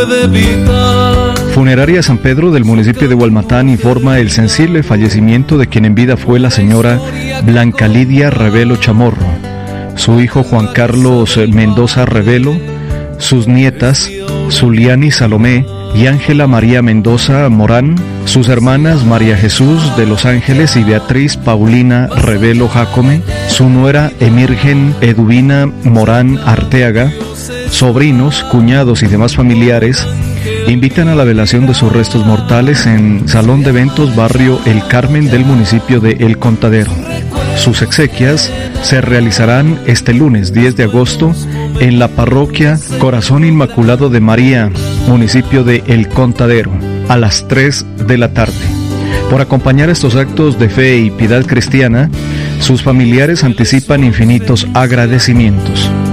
puede evitar. Funeraria San Pedro del municipio de Hualmatán informa el sensible fallecimiento de quien en vida fue la señora Blanca Lidia Revelo Chamorro, su hijo Juan Carlos Mendoza Revelo, sus nietas Zuliani Salomé y Ángela María Mendoza Morán, sus hermanas María Jesús de Los Ángeles y Beatriz Paulina Revelo Jacome, su nuera Emirgen Eduvina Morán Arteaga, sobrinos, cuñados y demás familiares invitan a la velación de sus restos mortales en Salón de Eventos Barrio El Carmen del municipio de El Contadero. Sus exequias se realizarán este lunes 10 de agosto en la parroquia Corazón Inmaculado de María, municipio de El Contadero, a las 3 de la tarde. Por acompañar estos actos de fe y piedad cristiana, sus familiares anticipan infinitos agradecimientos.